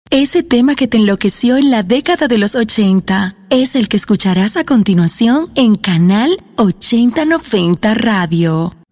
Ese tema que te enloqueció en la década de los 80 es el que escucharás a continuación en Canal 8090 Radio.